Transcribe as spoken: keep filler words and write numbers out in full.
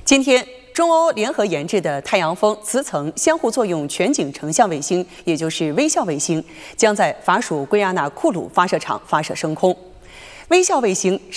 今天，中欧联合研制的太阳风磁层相互作用全景成像卫星，也就是微笑卫星，将在法属圭亚那库鲁发射场发射升空。微笑卫星是